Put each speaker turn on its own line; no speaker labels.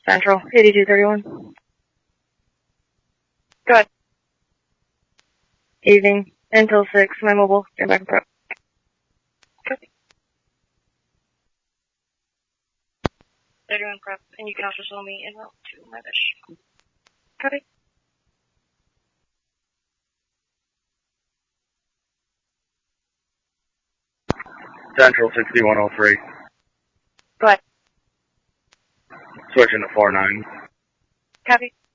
Central, 8231. Go ahead. Evening, until 6, my mobile, stand back and prep. Copy. 31 prep, and you can also show me en route to my dish. Copy.
Central 6103.
Go ahead.
Switching to 49.
Copy.